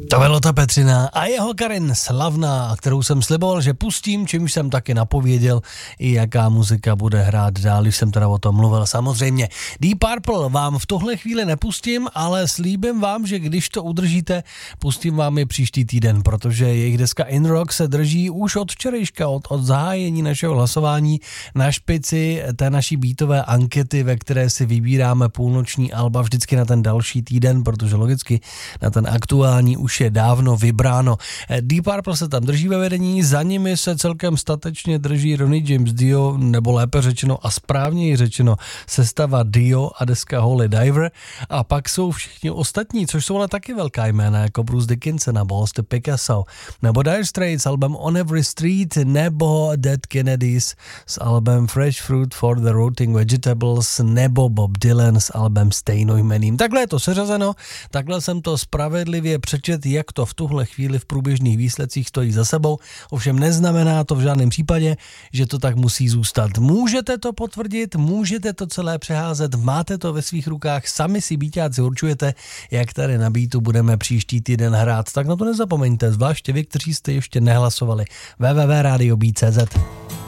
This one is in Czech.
To byla ta Petřina a jeho Karin Slavná, kterou jsem sliboval, že pustím, čímž jsem taky napověděl, i jaká muzika bude hrát dál, když jsem teda o tom mluvil. Samozřejmě Deep Purple vám v tohle chvíli nepustím, ale slíbím vám, že když to udržíte, pustím vám je příští týden, protože jejich deska In Rock se drží už od včerejška, od zahájení našeho hlasování na špici té naší beatové ankety, ve které si vybíráme půlnoční alba vždycky na ten další týden, protože logicky na ten aktuální už je dávno vybráno. Deep Purple se tam drží ve vedení, za nimi se celkem statečně drží Ronnie James Dio, nebo lépe řečeno a správněji řečeno sestava Dio a deska Holy Diver, a pak jsou všichni ostatní, což jsou ale taky velká jména, jako Bruce Dickinson nebo Austin Picasso, nebo Dire Straits s albem On Every Street, nebo Dead Kennedys s albem Fresh Fruit for the Rotting Vegetables, nebo Bob Dylan s albem stejnojmenným. Takhle je to seřazeno, takhle jsem to spravedlivě přečet, jak to v tuhle chvíli v průběžných výsledcích stojí za sebou, ovšem neznamená to v žádném případě, že to tak musí zůstat. Můžete to potvrdit, můžete to celé přeházet, máte to ve svých rukách, sami si býťáci určujete, jak tady na Beatu budeme příští týden hrát, tak na to nezapomeňte, zvláště vy, kteří jste ještě nehlasovali. www.radiobeat.cz